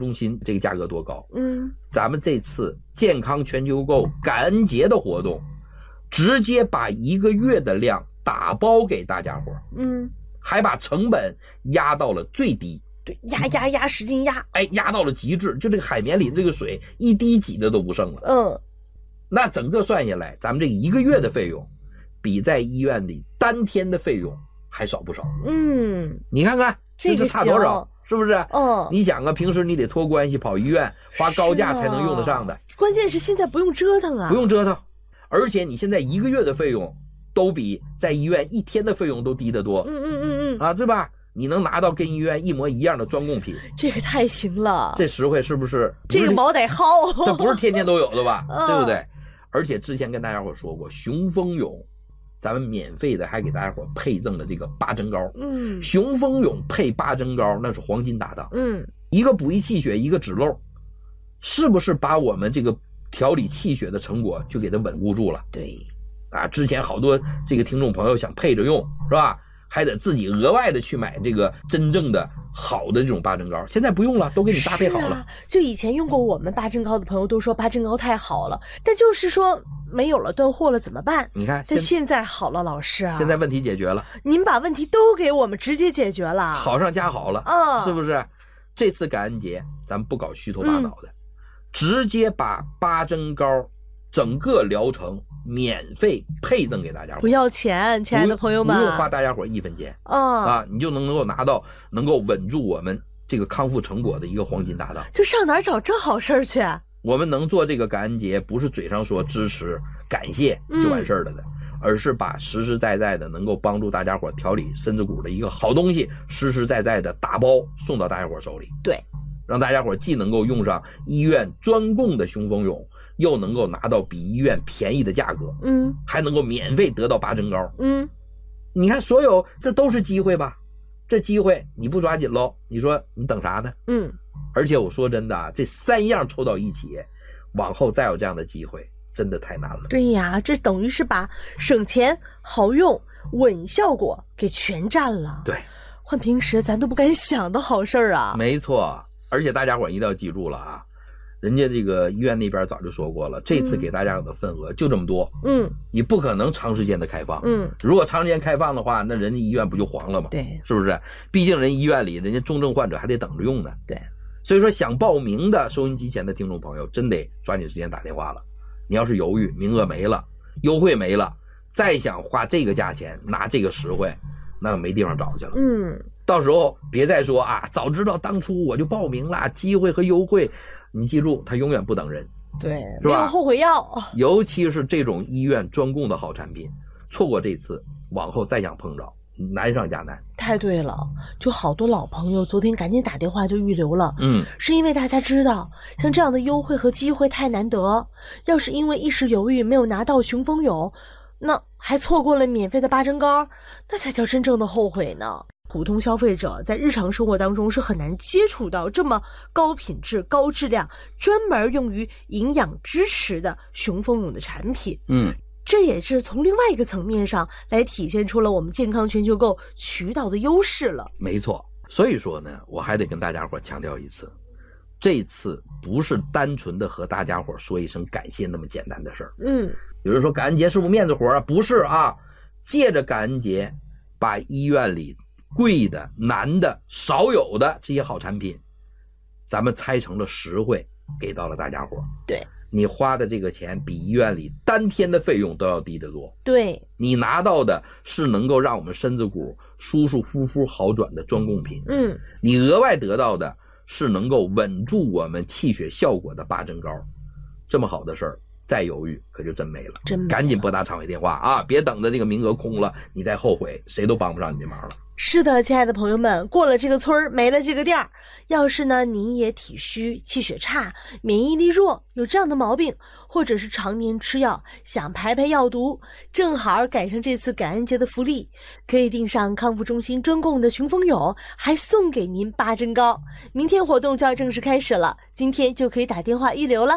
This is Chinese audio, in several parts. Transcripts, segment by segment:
中心这个价格多高？咱们这次健康全球购感恩节的活动，直接把1个月的量打包给大家伙，还把成本压到了最低。 对，压，使劲压， 压到了极致，就这个海绵里的这个水一滴几的都不剩了。那整个算下来，咱们这1个月的费用，比在医院里单天的费用还少不少。你看看这是差多少，是不是？你想啊，平时你得托关系跑医院，花高价才能用得上的。 关键是现在不用折腾啊， 不用折腾，而且你现在1个月的费用都比在医院1天的费用都低得多。对吧？你能拿到跟医院一模一样的专供品， 这个太行了， 这实惠是不是？ 这个毛得薅， 这不是天天都有的吧？对不对？而且之前跟大家伙说过，雄风勇咱们免费的还给大家伙配赠了这个8珍膏。雄风勇配8珍膏那是黄金搭档。一个补益气血，一个止漏，是不是把我们这个调理气血的成果就给它稳固住了？ 对之前好多这个听众朋友想配着用，是吧？还得自己额外的去买这个真正的好的这种8珍膏，现在不用了，都给你搭配好了。 就以前用过我们8珍膏的朋友都说8珍膏太好了，但就是说没有了，断货了怎么办？你看，但现在好了，老师啊， 现在问题解决了， 您把问题都给我们直接解决了， 好上加好了，是不是？这次感恩节咱们不搞虚头巴脑的，直接把8珍膏整个疗程免费配赠给大家伙， 不要钱，亲爱的朋友们， 不用花大家伙1分钱你就能够拿到能够稳住我们这个康复成果的一个黄金搭档。 就上哪儿找这好事去？ 我们能做这个感恩节，不是嘴上说支持感谢就完事了的，而是把实实在在的能够帮助大家伙调理身子骨的一个好东西，实实在在的打包送到大家伙手里。 对， 让大家伙既能够用上医院专供的雄风勇，又能够拿到比医院便宜的价格，还能够免费得到8珍膏，你看所有这都是机会吧？这机会你不抓紧喽，你说你等啥呢？而且我说真的这3样凑到一起，往后再有这样的机会，真的太难了。 对呀，这等于是把省钱、好用、稳效果给全占了。 对， 换平时咱都不敢想的好事啊。 没错，而且大家伙一定要记住了啊。人家这个医院那边早就说过了，这次给大家的份额就这么多，你不可能长时间的开放，如果长时间开放的话，那人家医院不就黄了吗？ 对， 是不是？毕竟人医院里人家重症患者还得等着用呢。 对， 所以说想报名的收音机前的听众朋友，真得抓紧时间打电话了。你要是犹豫，名额没了，优惠没了，再想花这个价钱拿这个实惠，那没地方找去了。到时候别再说早知道当初我就报名了，机会和优惠。你记住，他永远不等人， 对，没有后悔药。 尤其是这种医院专供的好产品，错过这次，往后再想碰着，难上加难。 太对了，就好多老朋友昨天赶紧打电话就预留了。是因为大家知道，像这样的优惠和机会太难得，要是因为一时犹豫没有拿到雄风勇，那还错过了免费的8珍膏，那才叫真正的后悔呢。普通消费者在日常生活当中是很难接触到这么高品质、高质量、专门用于营养支持的雄风勇的产品。这也是从另外一个层面上来体现出了我们健康全球购渠道的优势了。 没错，所以说呢，我还得跟大家伙强调一次，这次不是单纯的和大家伙说一声感谢那么简单的事儿。有人说感恩节是不是面子活啊？不是啊，借着感恩节，把医院里贵的、难的、少有的这些好产品，咱们拆成了实惠，给到了大家伙。 对， 你花的这个钱比医院里单天的费用都要低得多。 对， 你拿到的是能够让我们身子骨舒舒服服好转的专供品。你额外得到的是能够稳住我们气血效果的8珍膏。这么好的事儿，再犹豫可就真没了。赶紧拨打场外电话别等着这个名额空了你再后悔，谁都帮不上你这忙了。 是的，亲爱的朋友们，过了这个村没了这个店儿。要是呢您也体虚、气血差、免疫力弱，有这样的毛病，或者是常年吃药想排药毒，正好赶上这次感恩节的福利，可以订上康复中心专供的雄风勇，还送给您8珍膏。明天活动就要正式开始了，今天就可以打电话预留了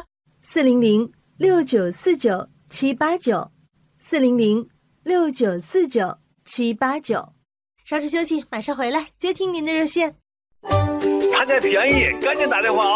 ，400-6949-789 400-6949-789。稍事休息，马上回来接听您的热线。 他这便宜，赶紧打电话